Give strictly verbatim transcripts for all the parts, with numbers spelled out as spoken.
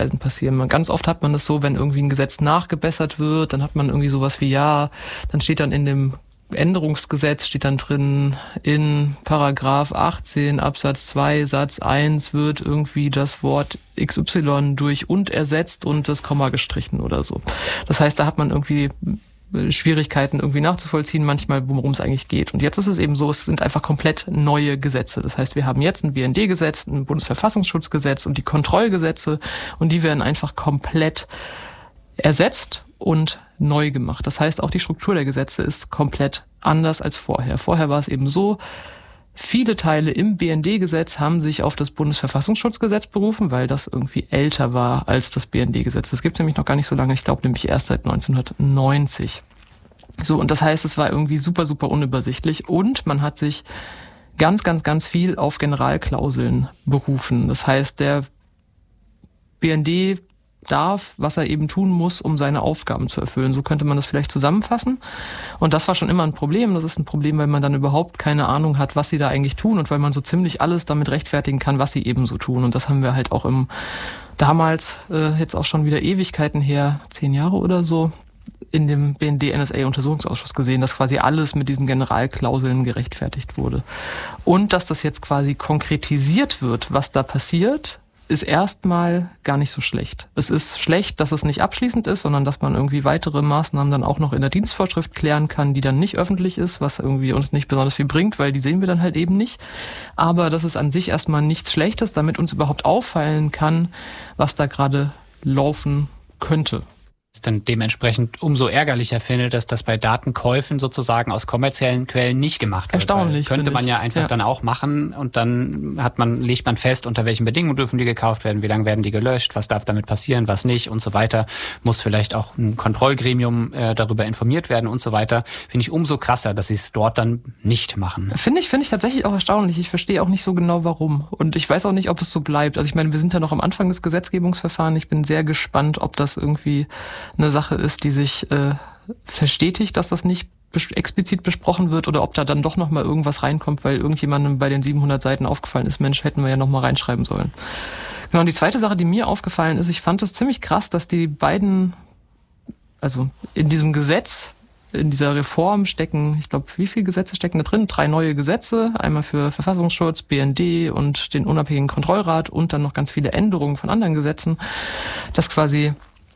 passieren. Ganz oft hat man das so, wenn irgendwie ein Gesetz nachgebessert wird, dann hat man irgendwie sowas wie, ja, dann steht dann in dem Änderungsgesetz, steht dann drin, in Paragraph achtzehn Absatz zwei Satz eins wird irgendwie das Wort X Y durch und ersetzt und das Komma gestrichen oder so. Das heißt, da hat man irgendwie Schwierigkeiten irgendwie nachzuvollziehen, manchmal, worum es eigentlich geht. Und jetzt ist es eben so, es sind einfach komplett neue Gesetze. Das heißt, wir haben jetzt ein B N D-Gesetz, ein Bundesverfassungsschutzgesetz und die Kontrollgesetze und die werden einfach komplett ersetzt und neu gemacht. Das heißt, auch die Struktur der Gesetze ist komplett anders als vorher. Vorher war es eben so, viele Teile im B N D-Gesetz haben sich auf das Bundesverfassungsschutzgesetz berufen, weil das irgendwie älter war als das B N D-Gesetz. Das gibt es nämlich noch gar nicht so lange, ich glaube nämlich erst seit neunzehnhundertneunzig. So, und das heißt, es war irgendwie super, super unübersichtlich und man hat sich ganz, ganz, ganz viel auf Generalklauseln berufen. Das heißt, der B N D darf, was er eben tun muss, um seine Aufgaben zu erfüllen. So könnte man das vielleicht zusammenfassen. Und das war schon immer ein Problem. Das ist ein Problem, weil man dann überhaupt keine Ahnung hat, was sie da eigentlich tun und weil man so ziemlich alles damit rechtfertigen kann, was sie eben so tun. Und das haben wir halt auch im damals, äh, jetzt auch schon wieder Ewigkeiten her, zehn Jahre oder so, in dem B N D-N S A-Untersuchungsausschuss gesehen, dass quasi alles mit diesen Generalklauseln gerechtfertigt wurde. Und dass das jetzt quasi konkretisiert wird, was da passiert, ist erstmal gar nicht so schlecht. Es ist schlecht, dass es nicht abschließend ist, sondern dass man irgendwie weitere Maßnahmen dann auch noch in der Dienstvorschrift klären kann, die dann nicht öffentlich ist, was irgendwie uns nicht besonders viel bringt, weil die sehen wir dann halt eben nicht. Aber das ist an sich erstmal nichts Schlechtes, damit uns überhaupt auffallen kann, was da gerade laufen könnte. Dann dementsprechend umso ärgerlicher finde, dass das bei Datenkäufen sozusagen aus kommerziellen Quellen nicht gemacht wird. Erstaunlich. Könnte man ja einfach ja. dann auch machen und dann hat man, legt man fest, unter welchen Bedingungen dürfen die gekauft werden, wie lange werden die gelöscht, was darf damit passieren, was nicht und so weiter. Muss vielleicht auch ein Kontrollgremium äh, darüber informiert werden und so weiter. Finde ich umso krasser, dass sie es dort dann nicht machen. Finde ich, finde ich tatsächlich auch erstaunlich. Ich verstehe auch nicht so genau, warum. Und ich weiß auch nicht, ob es so bleibt. Also ich meine, wir sind ja noch am Anfang des Gesetzgebungsverfahrens. Ich bin sehr gespannt, ob das irgendwie eine Sache ist, die sich äh, verstetigt, dass das nicht bes- explizit besprochen wird oder ob da dann doch nochmal irgendwas reinkommt, weil irgendjemandem bei den siebenhundert Seiten aufgefallen ist, Mensch, hätten wir ja nochmal reinschreiben sollen. Genau, und die zweite Sache, die mir aufgefallen ist, ich fand es ziemlich krass, dass die beiden, also in diesem Gesetz, in dieser Reform stecken, ich glaube, wie viele Gesetze stecken da drin? Drei neue Gesetze, einmal für Verfassungsschutz, B N D und den unabhängigen Kontrollrat und dann noch ganz viele Änderungen von anderen Gesetzen, dass quasi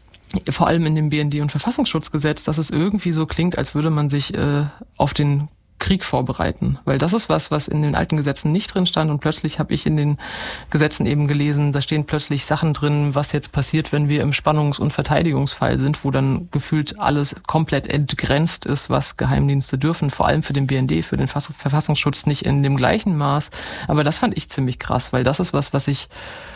vor allem in dem B N D- und Verfassungsschutzgesetz, dass es irgendwie so klingt, als würde man sich äh, auf den Krieg vorbereiten. Weil das ist was, was in den alten Gesetzen nicht drin stand und plötzlich habe ich in den Gesetzen eben gelesen, da stehen plötzlich Sachen drin, was jetzt passiert, wenn wir im Spannungs- und Verteidigungsfall sind, wo dann gefühlt alles komplett entgrenzt ist, was Geheimdienste dürfen, vor allem für den B N D, für den Verfassungsschutz nicht in dem gleichen Maß. Aber das fand ich ziemlich krass, weil das ist was, was ich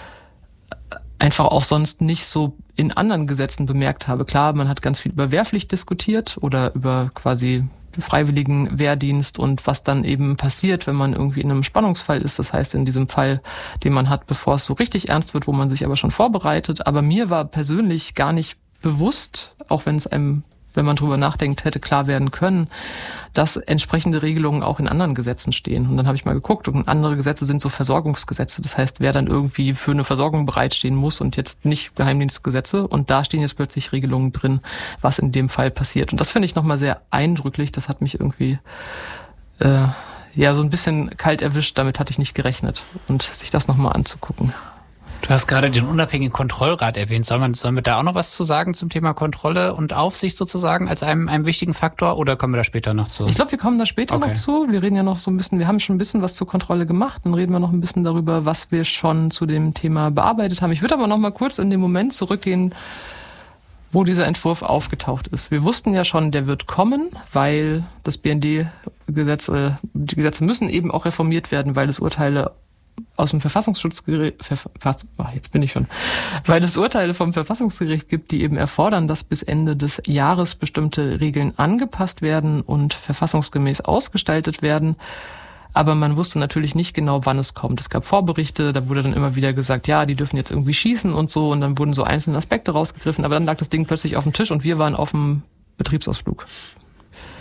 einfach auch sonst nicht so in anderen Gesetzen bemerkt habe. Klar, man hat ganz viel über Wehrpflicht diskutiert oder über quasi freiwilligen Wehrdienst und was dann eben passiert, wenn man irgendwie in einem Spannungsfall ist. Das heißt, in diesem Fall, den man hat, bevor es so richtig ernst wird, wo man sich aber schon vorbereitet. Aber mir war persönlich gar nicht bewusst, auch wenn es einem, wenn man drüber nachdenkt, hätte klar werden können, dass entsprechende Regelungen auch in anderen Gesetzen stehen. Und dann habe ich mal geguckt und andere Gesetze sind so Versorgungsgesetze. Das heißt, wer dann irgendwie für eine Versorgung bereitstehen muss und jetzt nicht Geheimdienstgesetze. Und da stehen jetzt plötzlich Regelungen drin, was in dem Fall passiert. Und das finde ich nochmal sehr eindrücklich. Das hat mich irgendwie äh, ja so ein bisschen kalt erwischt. Damit hatte ich nicht gerechnet. Und sich das nochmal anzugucken. Du hast gerade den unabhängigen Kontrollrat erwähnt. Soll man, sollen wir da auch noch was zu sagen zum Thema Kontrolle und Aufsicht sozusagen als einem, einem wichtigen Faktor oder kommen wir da später noch zu? Ich glaube, wir kommen da später okay. noch zu. Wir reden ja noch so ein bisschen, wir haben schon ein bisschen was zur Kontrolle gemacht. Dann reden wir noch ein bisschen darüber, was wir schon zu dem Thema bearbeitet haben. Ich würde aber noch mal kurz in den Moment zurückgehen, wo dieser Entwurf aufgetaucht ist. Wir wussten ja schon, der wird kommen, weil das B N D-Gesetz oder die Gesetze müssen eben auch reformiert werden, weil es Urteile aus dem Verfassungsschutzgericht, Verfass, oh, jetzt bin ich schon, weil es Urteile vom Verfassungsgericht gibt, die eben erfordern, dass bis Ende des Jahres bestimmte Regeln angepasst werden und verfassungsgemäß ausgestaltet werden. Aber man wusste natürlich nicht genau, wann es kommt. Es gab Vorberichte, da wurde dann immer wieder gesagt, ja, die dürfen jetzt irgendwie schießen und so, und dann wurden so einzelne Aspekte rausgegriffen, aber dann lag das Ding plötzlich auf dem Tisch und wir waren auf dem Betriebsausflug.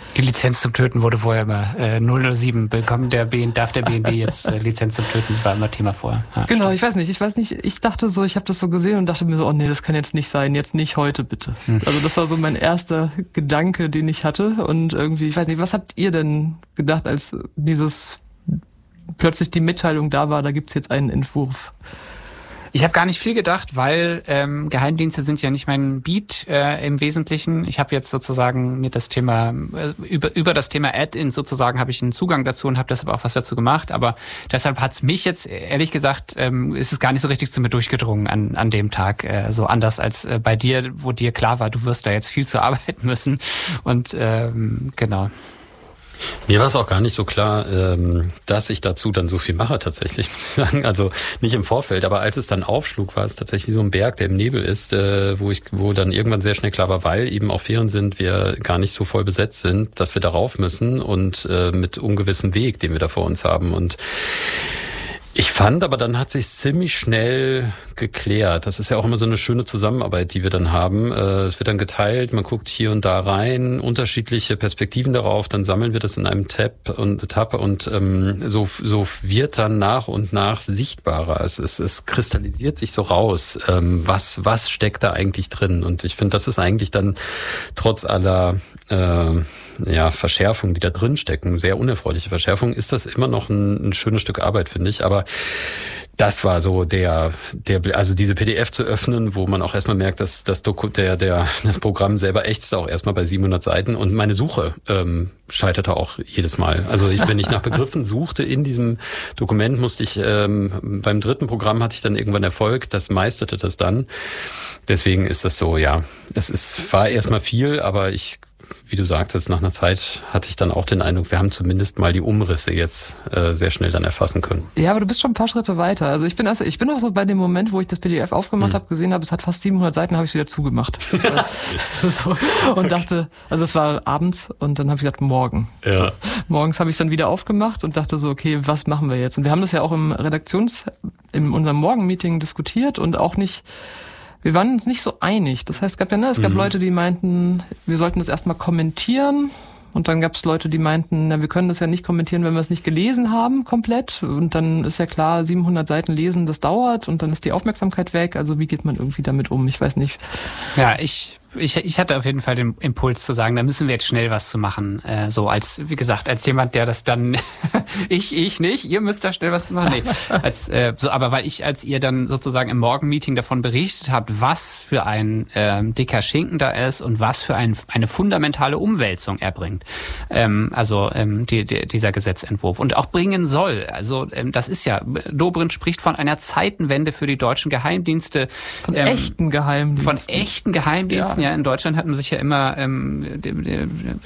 Die Lizenz zum Töten wurde vorher immer äh, null null sieben bekommen. Der B N, darf der B N D jetzt äh, Lizenz zum Töten, war immer Thema vorher. Ja, genau, stimmt. ich weiß nicht, ich weiß nicht, ich dachte so, ich habe das so gesehen und dachte mir so, oh nee, das kann jetzt nicht sein, jetzt nicht heute bitte. Hm. Also das war so mein erster Gedanke, den ich hatte und irgendwie, ich weiß nicht, was habt ihr denn gedacht, als dieses plötzlich die Mitteilung da war, da gibt's jetzt einen Entwurf? Ich habe gar nicht viel gedacht, weil ähm, Geheimdienste sind ja nicht mein Beat äh, im Wesentlichen. Ich habe jetzt sozusagen mir das Thema, äh, über über das Thema Add-ins sozusagen habe ich einen Zugang dazu und habe deshalb auch was dazu gemacht. Aber deshalb hat's mich jetzt, ehrlich gesagt, ähm, ist es gar nicht so richtig zu mir durchgedrungen an an dem Tag. Äh, so anders als äh, bei dir, wo dir klar war, du wirst da jetzt viel zu arbeiten müssen. Und ähm, genau. Mir war es auch gar nicht so klar, dass ich dazu dann so viel mache tatsächlich, muss ich sagen. Also nicht im Vorfeld, aber als es dann aufschlug, war es tatsächlich wie so ein Berg, der im Nebel ist, wo ich, wo dann irgendwann sehr schnell klar war, weil eben auch Ferien sind, wir gar nicht so voll besetzt sind, dass wir darauf müssen und mit ungewissem Weg, den wir da vor uns haben. Und ich fand, aber dann hat sich ziemlich schnell geklärt. Das ist ja auch immer so eine schöne Zusammenarbeit, die wir dann haben. Es wird dann geteilt, man guckt hier und da rein, unterschiedliche Perspektiven darauf, dann sammeln wir das in einem Tab und Tab und ähm, so so wird dann nach und nach sichtbarer. Es, es, es kristallisiert sich so raus, ähm, was was steckt da eigentlich drin. Und ich finde, das ist eigentlich dann trotz aller äh, ja, Verschärfungen, die da drin stecken, sehr unerfreuliche Verschärfungen, ist das immer noch ein, ein schönes Stück Arbeit, finde ich. Aber das war so der, der, also diese P D F zu öffnen, wo man auch erstmal merkt, dass das Doku, der, der, das Programm selber ächzt auch erstmal bei siebenhundert Seiten und meine Suche ähm, scheiterte auch jedes Mal. Also ich, wenn ich nach Begriffen suchte in diesem Dokument, musste ich ähm, beim dritten Programm hatte ich dann irgendwann Erfolg, das meisterte das dann. Deswegen ist das so, ja, es ist war erstmal viel, aber ich wie du sagtest, nach einer Zeit hatte ich dann auch den Eindruck, wir haben zumindest mal die Umrisse jetzt äh, sehr schnell dann erfassen können. Ja, aber du bist schon ein paar Schritte weiter. Also ich bin also ich bin auch so bei dem Moment, wo ich das P D F aufgemacht mhm. habe, gesehen habe, es hat fast siebenhundert Seiten, habe ich es wieder zugemacht. Das war, so, und dachte, also es war abends und dann habe ich gesagt, morgen. Ja. So. Morgens habe ich es dann wieder aufgemacht und dachte so, okay, was machen wir jetzt? Und wir haben das ja auch im Redaktions, in unserem Morgenmeeting diskutiert und auch nicht wir waren uns nicht so einig. Das heißt, es gab ja, ne, es gab mhm. Leute, die meinten, wir sollten das erstmal kommentieren. Und dann gab es Leute, die meinten, na, wir können das ja nicht kommentieren, wenn wir es nicht gelesen haben komplett. Und dann ist ja klar, siebenhundert Seiten lesen, das dauert und dann ist die Aufmerksamkeit weg. Also wie geht man irgendwie damit um? Ich weiß nicht. Ja, ich Ich, ich hatte auf jeden Fall den Impuls zu sagen, da müssen wir jetzt schnell was zu machen. Äh, so als, wie gesagt, als jemand, der das dann, ich, ich nicht, ihr müsst da schnell was zu machen. Nee, als, äh, so, aber weil ich, als ihr dann sozusagen im Morgenmeeting davon berichtet habt, was für ein ähm, dicker Schinken da ist und was für ein, eine fundamentale Umwälzung er bringt. Ähm, also ähm, die, die, dieser Gesetzentwurf und auch bringen soll. Also ähm, das ist ja, Dobrindt spricht von einer Zeitenwende für die deutschen Geheimdienste. Von ähm, echten Geheimdiensten. Von echten Geheimdiensten. Ja. Ja, in Deutschland hat man sich ja immer, ähm, die, die,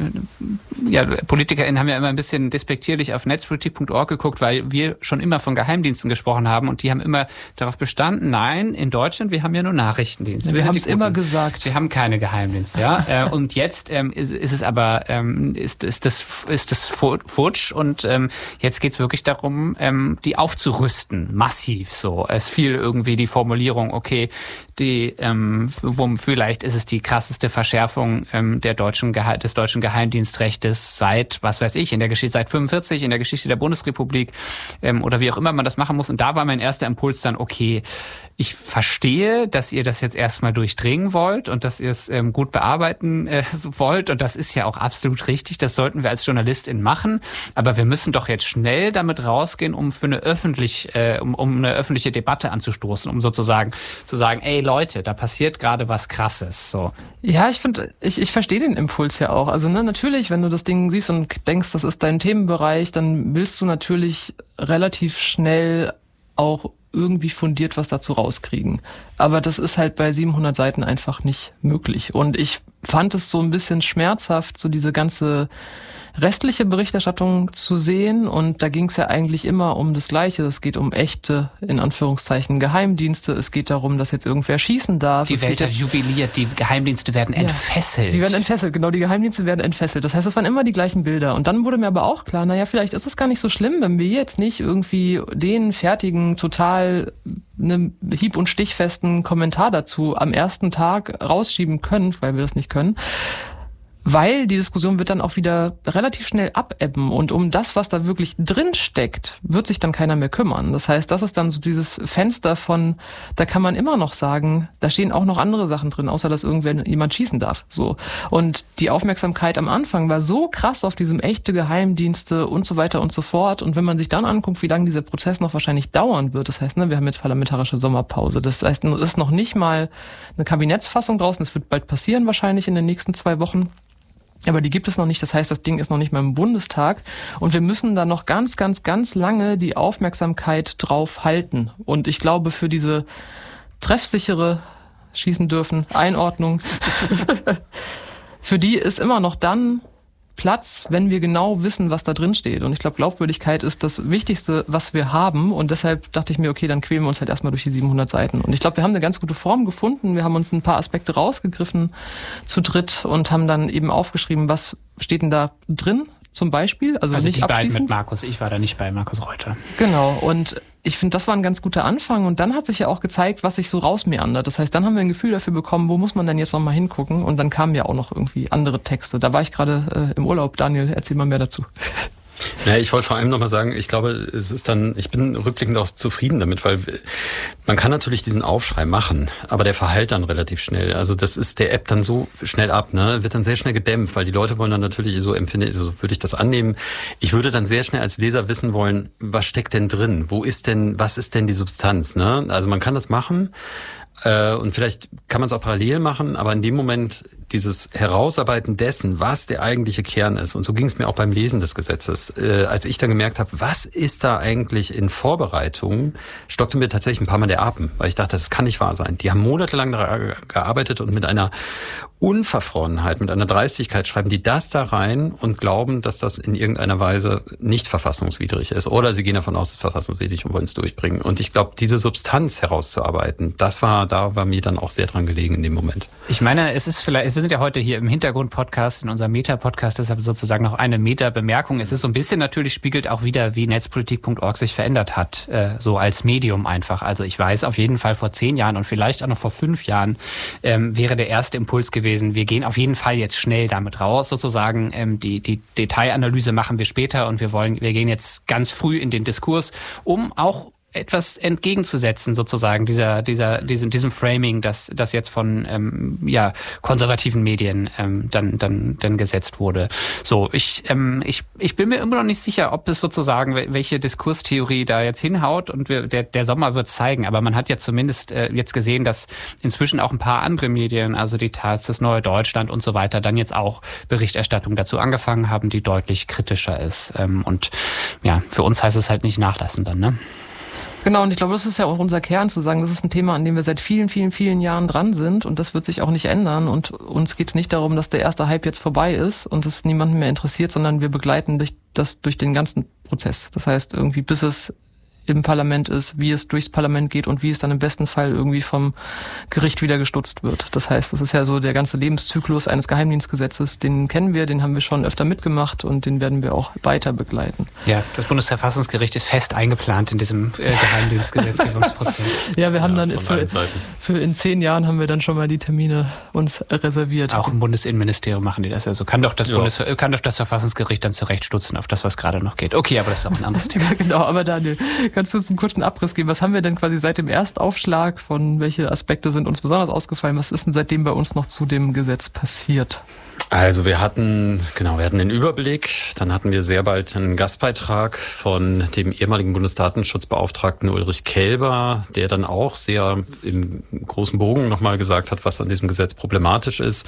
die, ja, PolitikerInnen haben ja immer ein bisschen despektierlich auf netzpolitik punkt org geguckt, weil wir schon immer von Geheimdiensten gesprochen haben und die haben immer darauf bestanden, nein, in Deutschland, wir haben ja nur Nachrichtendienste. Ja, wir, wir haben es immer gesagt. Wir haben keine Geheimdienste, ja. äh, und jetzt ähm, ist, ist es aber, ähm, ist, ist das, ist das futsch und ähm, jetzt geht's wirklich darum, ähm, die aufzurüsten, massiv so. Es fiel irgendwie die Formulierung, okay, die, ähm, wo vielleicht ist es die krasseste Verschärfung ähm, der deutschen Gehe- des deutschen Geheimdienstrechtes seit, was weiß ich, in der Geschichte seit fünfundvierzig, in der Geschichte der Bundesrepublik ähm, oder wie auch immer man das machen muss. Und da war mein erster Impuls dann, okay, ich verstehe, dass ihr das jetzt erstmal durchdringen wollt und dass ihr es ähm, gut bearbeiten äh, wollt. Und das ist ja auch absolut richtig. Das sollten wir als JournalistInnen machen. Aber wir müssen doch jetzt schnell damit rausgehen, um für eine öffentlich, äh, um, um eine öffentliche Debatte anzustoßen, um sozusagen zu sagen, ey Leute, da passiert gerade was Krasses. So. Ja, ich finde, ich, ich verstehe den Impuls ja auch. Also ne, natürlich, wenn du das Ding siehst und denkst, das ist dein Themenbereich, dann willst du natürlich relativ schnell auch irgendwie fundiert was dazu rauskriegen. Aber das ist halt bei siebenhundert Seiten einfach nicht möglich. Und ich fand es so ein bisschen schmerzhaft, so diese ganze restliche Berichterstattung zu sehen. Und da ging es ja eigentlich immer um das Gleiche. Es geht um echte, in Anführungszeichen, Geheimdienste. Es geht darum, dass jetzt irgendwer schießen darf. Die es Welt hat jubiliert, die Geheimdienste werden ja, entfesselt. Die werden entfesselt, genau, die Geheimdienste werden entfesselt. Das heißt, es waren immer die gleichen Bilder. Und dann wurde mir aber auch klar, naja, vielleicht ist es gar nicht so schlimm, wenn wir jetzt nicht irgendwie den fertigen, total einen hieb- und stichfesten Kommentar dazu am ersten Tag rausschieben können, weil wir das nicht können. Weil die Diskussion wird dann auch wieder relativ schnell abebben und um das, was da wirklich drin steckt, wird sich dann keiner mehr kümmern. Das heißt, das ist dann so dieses Fenster von, da kann man immer noch sagen, da stehen auch noch andere Sachen drin, außer dass irgendwer jemand schießen darf. So. Und die Aufmerksamkeit am Anfang war so krass auf diesem echte Geheimdienste und so weiter und so fort. Und wenn man sich dann anguckt, wie lange dieser Prozess noch wahrscheinlich dauern wird, das heißt, ne, wir haben jetzt parlamentarische Sommerpause. Das heißt, es ist noch nicht mal eine Kabinettsfassung draußen, das wird bald passieren wahrscheinlich in den nächsten zwei Wochen. Aber die gibt es noch nicht. Das heißt, das Ding ist noch nicht mal im Bundestag. Und wir müssen da noch ganz, ganz, ganz lange die Aufmerksamkeit drauf halten. Und ich glaube, für diese treffsichere schießen dürfen Einordnung, für die ist immer noch dann Platz, wenn wir genau wissen, was da drin steht. Und ich glaube, Glaubwürdigkeit ist das Wichtigste, was wir haben. Und deshalb dachte ich mir, okay, dann quälen wir uns halt erstmal durch die siebenhundert Seiten. Und ich glaube, wir haben eine ganz gute Form gefunden. Wir haben uns ein paar Aspekte rausgegriffen zu dritt und haben dann eben aufgeschrieben, was steht denn da drin zum Beispiel. Also, also nicht die abschließend. beiden mit Markus. Ich war da nicht bei Markus Reuter. Genau. Und ich finde, das war ein ganz guter Anfang. Und dann hat sich ja auch gezeigt, was sich so rausmeandert. Das heißt, dann haben wir ein Gefühl dafür bekommen, wo muss man denn jetzt nochmal hingucken? Und dann kamen ja auch noch irgendwie andere Texte. Da war ich gerade äh, im Urlaub. Daniel, erzähl mal mehr dazu. Ja, ich wollte vor allem nochmal sagen, ich glaube, es ist dann, ich bin rückblickend auch zufrieden damit, weil man kann natürlich diesen Aufschrei machen, aber der verhallt dann relativ schnell. Also das ist der App dann so schnell ab, ne, wird dann sehr schnell gedämpft, weil die Leute wollen dann natürlich, so empfinde, so würde ich das annehmen. Ich würde dann sehr schnell als Leser wissen wollen, was steckt denn drin? Wo ist denn, was ist denn die Substanz, ne? Also man kann das machen. Und vielleicht kann man es auch parallel machen, aber in dem Moment dieses Herausarbeiten dessen, was der eigentliche Kern ist, und so ging es mir auch beim Lesen des Gesetzes, äh, als ich dann gemerkt habe, was ist da eigentlich in Vorbereitung, stockte mir tatsächlich ein paar Mal der Atem, weil ich dachte, das kann nicht wahr sein. Die haben monatelang daran gearbeitet und mit einer Unverfrorenheit, mit einer Dreistigkeit schreiben die das da rein und glauben, dass das in irgendeiner Weise nicht verfassungswidrig ist. Oder sie gehen davon aus, es ist verfassungswidrig und wollen es durchbringen. Und ich glaube, diese Substanz herauszuarbeiten, das war, da war mir dann auch sehr dran gelegen in dem Moment. Ich meine, es ist vielleicht, wir sind ja heute hier im Hintergrund-Podcast, in unserem Meta-Podcast, deshalb sozusagen noch eine Meta-Bemerkung. Es ist so ein bisschen natürlich, spiegelt auch wieder, wie netzpolitik punkt org sich verändert hat, äh, so als Medium einfach. Also ich weiß auf jeden Fall vor zehn Jahren und vielleicht auch noch vor fünf Jahren ähm, wäre der erste Impuls gewesen, wir gehen auf jeden Fall jetzt schnell damit raus, sozusagen. Ähm, die, die Detailanalyse machen wir später und wir wollen, wir gehen jetzt ganz früh in den Diskurs, um auch etwas entgegenzusetzen, sozusagen, dieser, dieser, diesem, diesem Framing, das, das jetzt von, ähm, ja, konservativen Medien, ähm, dann, dann, dann gesetzt wurde. So, ich, ähm, ich, ich bin mir immer noch nicht sicher, ob es sozusagen, welche Diskurstheorie da jetzt hinhaut, und wir, der, der Sommer wird zeigen, aber man hat ja zumindest äh, jetzt gesehen, dass inzwischen auch ein paar andere Medien, also die Taz, das Neue Deutschland und so weiter, dann jetzt auch Berichterstattung dazu angefangen haben, die deutlich kritischer ist. Ähm, und ja, für uns heißt es halt nicht nachlassen dann, ne? Genau, und ich glaube, das ist ja auch unser Kern, zu sagen, das ist ein Thema, an dem wir seit vielen, vielen, vielen Jahren dran sind, und das wird sich auch nicht ändern, und uns geht es nicht darum, dass der erste Hype jetzt vorbei ist und es niemanden mehr interessiert, sondern wir begleiten durch das durch den ganzen Prozess. Das heißt, irgendwie bis es im Parlament ist, wie es durchs Parlament geht und wie es dann im besten Fall irgendwie vom Gericht wieder gestutzt wird. Das heißt, das ist ja so der ganze Lebenszyklus eines Geheimdienstgesetzes, den kennen wir, den haben wir schon öfter mitgemacht und den werden wir auch weiter begleiten. Ja, das Bundesverfassungsgericht ist fest eingeplant in diesem äh, Geheimdienstgesetzgebungsprozess. Ja, wir haben ja, dann für, für in zehn Jahren haben wir dann schon mal die Termine uns reserviert. Auch im Bundesinnenministerium machen die das ja so. Kann doch das ja. Bundes, kann doch das Verfassungsgericht dann zurechtstutzen auf das, was gerade noch geht. Okay, aber das ist auch ein anderes Thema. Ja, genau, aber Daniel, kannst du uns einen kurzen Abriss geben? Was haben wir denn quasi seit dem Erstaufschlag, von welche Aspekte sind uns besonders ausgefallen? Was ist denn seitdem bei uns noch zu dem Gesetz passiert? Also wir hatten, genau, wir hatten den Überblick, dann hatten wir sehr bald einen Gastbeitrag von dem ehemaligen Bundesdatenschutzbeauftragten Ulrich Kelber, der dann auch sehr im großen Bogen nochmal gesagt hat, was an diesem Gesetz problematisch ist.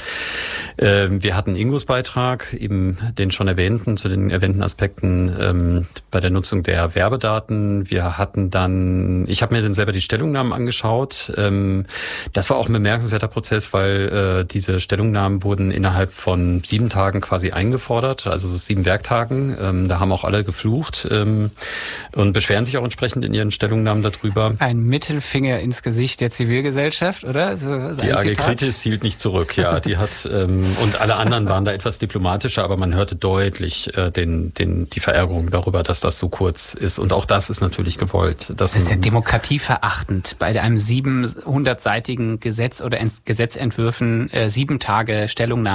Wir hatten Ingos Beitrag, eben den schon erwähnten, zu den erwähnten Aspekten ähm, bei der Nutzung der Werbedaten. Wir hatten dann, ich habe mir dann selber die Stellungnahmen angeschaut. Ähm, das war auch ein bemerkenswerter Prozess, weil äh, diese Stellungnahmen wurden innerhalb von sieben Tagen quasi eingefordert, also so sieben Werktagen. Ähm, da haben auch alle geflucht ähm, und beschweren sich auch entsprechend in ihren Stellungnahmen darüber. Ein Mittelfinger ins Gesicht der Zivilgesellschaft, oder? So, die A G Kritis hielt nicht zurück, ja. Die hat ähm, und alle anderen waren da etwas diplomatischer, aber man hörte deutlich äh, den, den, die Verärgerung darüber, dass das so kurz ist. Und auch das ist natürlich gewollt. Das ist ja demokratieverachtend, bei einem siebenhundertseitigen Gesetz oder Gesetzentwürfen äh, sieben Tage Stellungnahme. Es gibt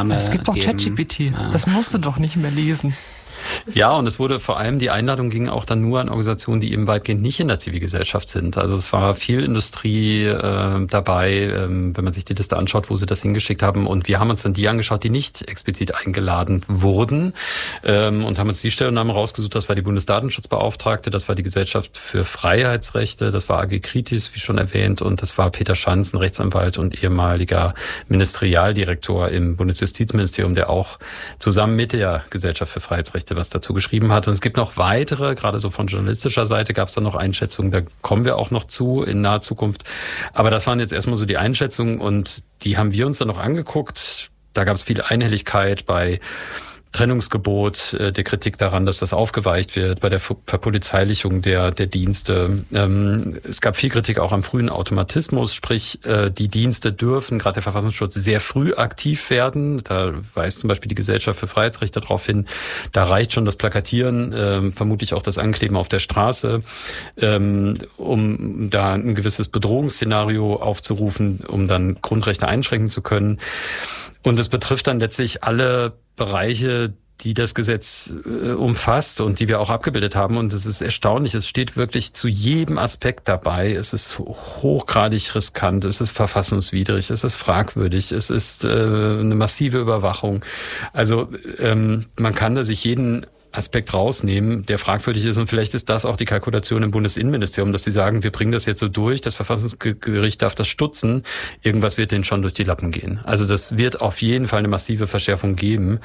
doch ChatGPT. Ja. Das musst du doch nicht mehr lesen. Ja, und es wurde vor allem, die Einladung ging auch dann nur an Organisationen, die eben weitgehend nicht in der Zivilgesellschaft sind. Also es war viel Industrie äh, dabei, äh, wenn man sich die Liste anschaut, wo sie das hingeschickt haben. Und wir haben uns dann die angeschaut, die nicht explizit eingeladen wurden ähm, und haben uns die Stellungnahmen rausgesucht. Das war die Bundesdatenschutzbeauftragte, das war die Gesellschaft für Freiheitsrechte, das war A G Kritis, wie schon erwähnt, und das war Peter Schanz, ein Rechtsanwalt und ehemaliger Ministerialdirektor im Bundesjustizministerium, der auch zusammen mit der Gesellschaft für Freiheitsrechte was dazu geschrieben hat. Und es gibt noch weitere, gerade so von journalistischer Seite gab es da noch Einschätzungen, da kommen wir auch noch zu in naher Zukunft. Aber das waren jetzt erstmal so die Einschätzungen und die haben wir uns dann noch angeguckt. Da gab es viel Einhelligkeit bei Trennungsgebot, äh, der Kritik daran, dass das aufgeweicht wird, bei der Verpolizeilichung der der Dienste. Ähm, es gab viel Kritik auch am frühen Automatismus, sprich äh, die Dienste dürfen, gerade der Verfassungsschutz, sehr früh aktiv werden. Da weist zum Beispiel die Gesellschaft für Freiheitsrechte darauf hin, da reicht schon das Plakatieren, äh, vermutlich auch das Ankleben auf der Straße, ähm, um da ein gewisses Bedrohungsszenario aufzurufen, um dann Grundrechte einschränken zu können. Und es betrifft dann letztlich alle Bereiche, die das Gesetz äh, umfasst und die wir auch abgebildet haben. Und es ist erstaunlich, es steht wirklich zu jedem Aspekt dabei. Es ist hochgradig riskant, es ist verfassungswidrig, es ist fragwürdig, es ist äh, eine massive Überwachung. Also ähm, man kann da sich jeden Aspekt rausnehmen, der fragwürdig ist. Und vielleicht ist das auch die Kalkulation im Bundesinnenministerium, dass sie sagen, wir bringen das jetzt so durch, das Verfassungsgericht darf das stutzen, irgendwas wird denen schon durch die Lappen gehen. Also das wird auf jeden Fall eine massive Verschärfung geben.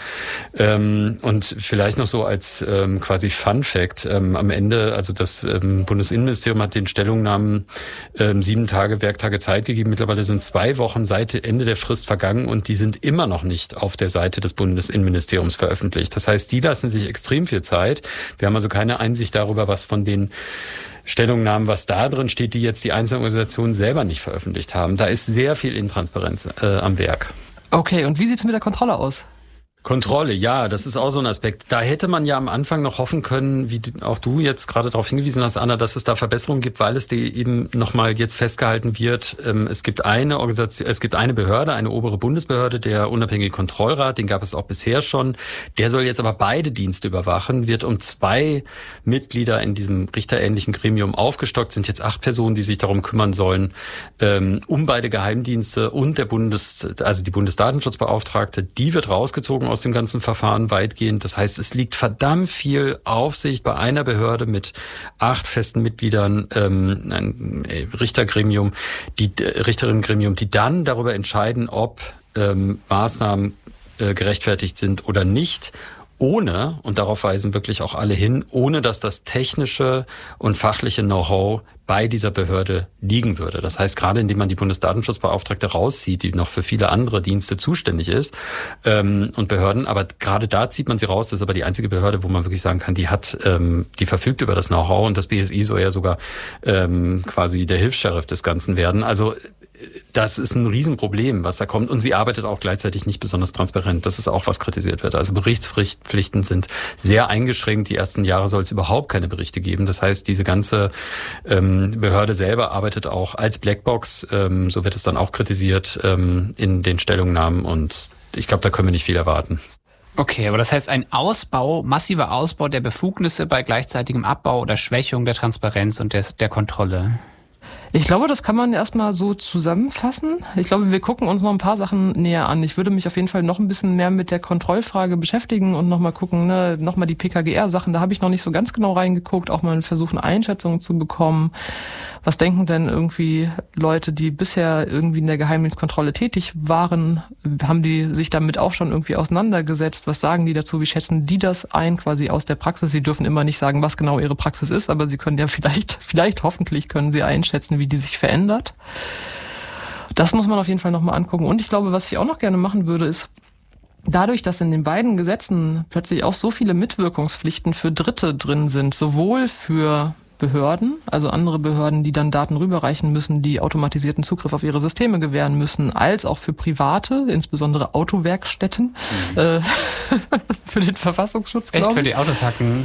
Und vielleicht noch so als quasi Fun Fact, am Ende, also das Bundesinnenministerium hat den Stellungnahmen sieben Tage, Werktage Zeit gegeben. Mittlerweile sind zwei Wochen seit Ende der Frist vergangen und die sind immer noch nicht auf der Seite des Bundesinnenministeriums veröffentlicht. Das heißt, die lassen sich extrem viel Zeit. Wir haben also keine Einsicht darüber, was von den Stellungnahmen, was da drin steht, die jetzt die einzelnen Organisationen selber nicht veröffentlicht haben. Da ist sehr viel Intransparenz äh, am Werk. Okay, und wie sieht's mit der Kontrolle aus? Kontrolle, ja, das ist auch so ein Aspekt. Da hätte man ja am Anfang noch hoffen können, wie auch du jetzt gerade darauf hingewiesen hast, Anna, dass es da Verbesserungen gibt, weil es die eben nochmal jetzt festgehalten wird. Es gibt eine Organisation, es gibt eine Behörde, eine obere Bundesbehörde, der unabhängige Kontrollrat, den gab es auch bisher schon. Der soll jetzt aber beide Dienste überwachen, wird um zwei Mitglieder in diesem richterähnlichen Gremium aufgestockt, sind jetzt acht Personen, die sich darum kümmern sollen, um beide Geheimdienste und der Bundes, also die Bundesdatenschutzbeauftragte, die wird rausgezogen aus dem ganzen Verfahren weitgehend. Das heißt, es liegt verdammt viel Aufsicht bei einer Behörde mit acht festen Mitgliedern, ähm, ein Richtergremium, die äh, Richterinnengremium, die dann darüber entscheiden, ob ähm, Maßnahmen äh, gerechtfertigt sind oder nicht. Ohne, und darauf weisen wirklich auch alle hin, ohne dass das technische und fachliche Know-how bei dieser Behörde liegen würde. Das heißt, gerade indem man die Bundesdatenschutzbeauftragte rauszieht, die noch für viele andere Dienste zuständig ist ähm, und Behörden, aber gerade da zieht man sie raus. Das ist aber die einzige Behörde, wo man wirklich sagen kann, die hat, ähm, die verfügt über das Know-how und das B S I soll ja sogar ähm, quasi der Hilfs-Sheriff des Ganzen werden. Also das ist ein Riesenproblem, was da kommt. Und sie arbeitet auch gleichzeitig nicht besonders transparent. Das ist auch, was kritisiert wird. Also Berichtspflichten sind sehr eingeschränkt. Die ersten Jahre soll es überhaupt keine Berichte geben. Das heißt, diese ganze ähm, Behörde selber arbeitet auch als Blackbox. Ähm, so wird es dann auch kritisiert ähm, in den Stellungnahmen. Und ich glaube, da können wir nicht viel erwarten. Okay, aber das heißt ein Ausbau, massiver Ausbau der Befugnisse bei gleichzeitigem Abbau oder Schwächung der Transparenz und der, der Kontrolle. Ich glaube, das kann man erstmal so zusammenfassen. Ich glaube, wir gucken uns noch ein paar Sachen näher an. Ich würde mich auf jeden Fall noch ein bisschen mehr mit der Kontrollfrage beschäftigen und nochmal gucken, ne, nochmal die P K G R-Sachen, da habe ich noch nicht so ganz genau reingeguckt, auch mal versuchen, Einschätzungen zu bekommen. Was denken denn irgendwie Leute, die bisher irgendwie in der Geheimdienstkontrolle tätig waren? Haben die sich damit auch schon irgendwie auseinandergesetzt? Was sagen die dazu? Wie schätzen die das ein, quasi aus der Praxis? Sie dürfen immer nicht sagen, was genau ihre Praxis ist, aber sie können ja vielleicht, vielleicht hoffentlich können sie einschätzen, wie die sich verändert. Das muss man auf jeden Fall nochmal angucken. Und ich glaube, was ich auch noch gerne machen würde, ist, dadurch, dass in den beiden Gesetzen plötzlich auch so viele Mitwirkungspflichten für Dritte drin sind, sowohl für Behörden, also andere Behörden, die dann Daten rüberreichen müssen, die automatisierten Zugriff auf ihre Systeme gewähren müssen, als auch für Private, insbesondere Autowerkstätten, mhm. äh, für den Verfassungsschutz, Echt, für die Autos hacken,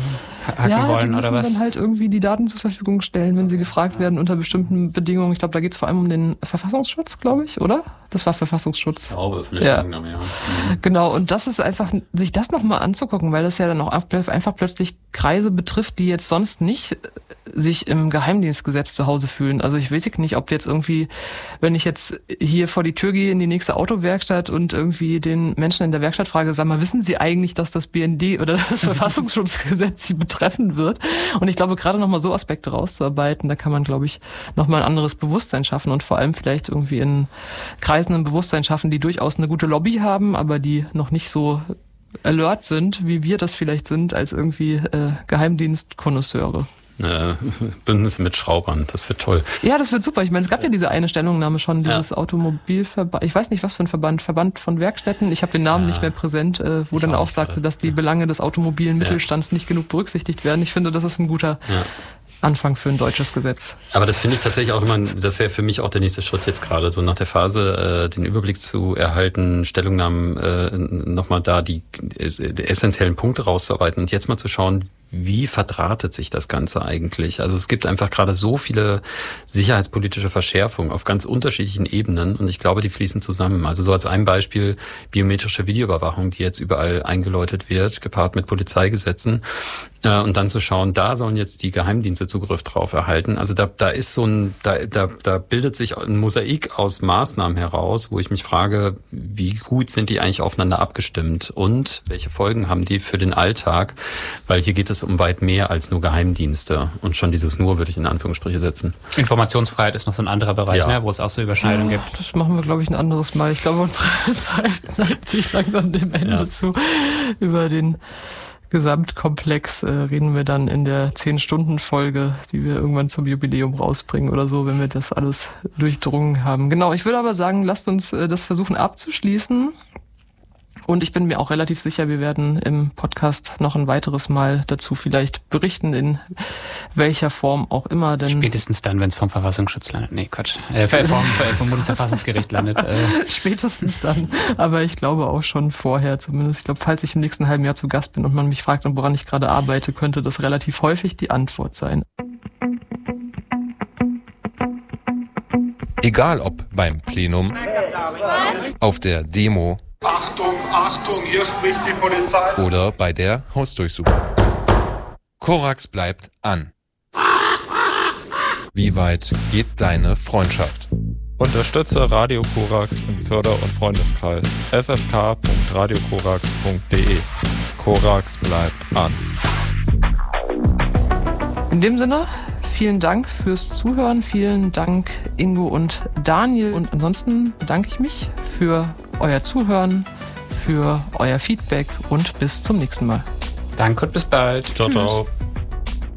hacken ja, wollen die oder müssen was? dann halt irgendwie die Daten zur Verfügung stellen, wenn sie gefragt werden unter bestimmten Bedingungen. Ich glaube, da geht es vor allem um den Verfassungsschutz, glaube ich, oder? Das war Verfassungsschutz. Ich glaube, von der ja. Stellungnahme, ja. Mhm. Genau, und das ist einfach, sich das nochmal anzugucken, weil das ja dann auch einfach plötzlich Kreise betrifft, die jetzt sonst nicht sich im Geheimdienstgesetz zu Hause fühlen. Also ich weiß nicht, ob jetzt irgendwie, wenn ich jetzt hier vor die Tür gehe in die nächste Autowerkstatt und irgendwie den Menschen in der Werkstatt frage, sag mal, wissen Sie eigentlich, dass das B N D oder das Verfassungsschutzgesetz Sie betreffen wird? Und ich glaube, gerade nochmal so Aspekte rauszuarbeiten, da kann man, glaube ich, nochmal ein anderes Bewusstsein schaffen und vor allem vielleicht irgendwie in Kreisen ein Bewusstsein schaffen, die durchaus eine gute Lobby haben, aber die noch nicht so alert sind, wie wir das vielleicht sind, als irgendwie äh, Geheimdienstkonnoisseure. Äh, Bündnisse mit Schraubern, das wird toll. Ja, das wird super. Ich meine, es gab ja diese eine Stellungnahme schon, dieses ja. Automobilverband, ich weiß nicht, was für ein Verband, Verband von Werkstätten, ich habe den Namen ja. nicht mehr präsent, äh, wo ich dann auch, auch sagte, dass die ja. Belange des automobilen Mittelstands ja. nicht genug berücksichtigt werden. Ich finde, das ist ein guter ja. Anfang für ein deutsches Gesetz. Aber das finde ich tatsächlich auch immer, das wäre für mich auch der nächste Schritt jetzt gerade, so nach der Phase, äh, den Überblick zu erhalten, Stellungnahmen äh, nochmal da die, die essentiellen Punkte rauszuarbeiten und jetzt mal zu schauen, wie verdrahtet sich das Ganze eigentlich? Also es gibt einfach gerade so viele sicherheitspolitische Verschärfungen auf ganz unterschiedlichen Ebenen und ich glaube, die fließen zusammen. Also so als ein Beispiel biometrische Videoüberwachung, die jetzt überall eingeläutet wird, gepaart mit Polizeigesetzen. Und dann zu schauen, da sollen jetzt die Geheimdienste Zugriff drauf erhalten. Also da, da ist so ein, da, da, da bildet sich ein Mosaik aus Maßnahmen heraus, wo ich mich frage, wie gut sind die eigentlich aufeinander abgestimmt und welche Folgen haben die für den Alltag? Weil hier geht es um weit mehr als nur Geheimdienste. Und schon dieses nur würde ich in Anführungsstriche setzen. Informationsfreiheit ist noch so ein anderer Bereich, ja. ne, wo es auch so Überschneidungen ja, gibt. Das machen wir, glaube ich, ein anderes Mal. Ich glaube, unsere Zeit neigt sich langsam dem Ende ja. zu. Über den Gesamtkomplex äh, reden wir dann in der zehn-Stunden-Folge, die wir irgendwann zum Jubiläum rausbringen oder so, wenn wir das alles durchdrungen haben. Genau, ich würde aber sagen, lasst uns äh, das versuchen abzuschließen. Und ich bin mir auch relativ sicher, wir werden im Podcast noch ein weiteres Mal dazu vielleicht berichten, in welcher Form auch immer. Denn spätestens dann, wenn es vom Verfassungsschutz landet. Nee, Quatsch. Äh, vom, vom Bundesverfassungsgericht landet. Äh. Spätestens dann. Aber ich glaube auch schon vorher zumindest. Ich glaube, falls ich im nächsten halben Jahr zu Gast bin und man mich fragt, woran ich gerade arbeite, könnte das relativ häufig die Antwort sein. Egal ob beim Plenum, auf der Demo, Achtung, Achtung, hier spricht die Polizei. Oder bei der Hausdurchsuchung. Korax bleibt an. Wie weit geht deine Freundschaft? Unterstütze Radio Korax im Förder- und Freundeskreis. f f k punkt radio korax punkt d e. Korax bleibt an. In dem Sinne, vielen Dank fürs Zuhören. Vielen Dank Ingo und Daniel. Und ansonsten bedanke ich mich für euer Zuhören, für euer Feedback und bis zum nächsten Mal. Danke und bis bald. Ciao, ciao.